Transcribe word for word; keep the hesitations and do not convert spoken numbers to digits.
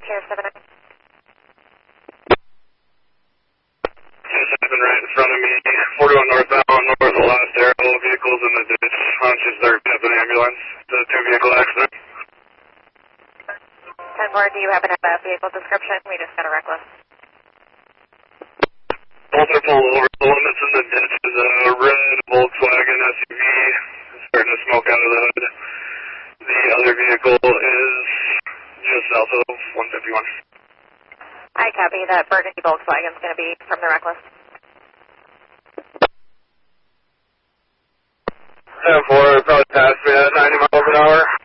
Care seven nine. Just happened right in front of me. forty-one northbound, north of the last arrow. Vehicles in the ditch. Why don't you start up an ambulance? It's a two-vehicle accident. ten four, do you happen to have a vehicle description? We just got a reckless. Both are pulled over. The one that's in the ditch is a red Volkswagen S U V. It's starting to smoke out of the hood. The other vehicle is just south of one fifty-one. I copy that burgundy Volkswagen is going to be from the reckless. ten four, probably passed me at ninety miles an hour.